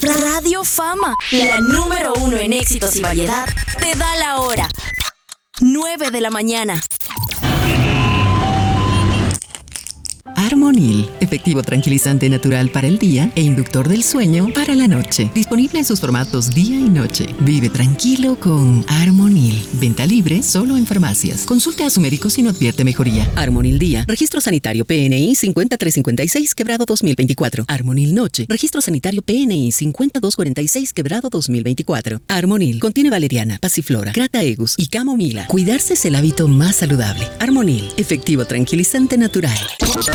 Radio Fama, la número 1 en éxitos y variedad, te da la hora. 9 de la mañana. Armonil, efectivo tranquilizante natural para el día e inductor del sueño para la noche. Disponible en sus formatos día y noche. Vive tranquilo con Armonil. Venta libre solo en farmacias. Consulte a su médico si no advierte mejoría. Armonil Día, Registro Sanitario PNI 5356 quebrado 2024. Armonil Noche, Registro Sanitario PNI 5246 quebrado 2024. Armonil contiene valeriana, pasiflora, crataegus y camomila. Cuidarse es el hábito más saludable. Armonil, efectivo tranquilizante natural.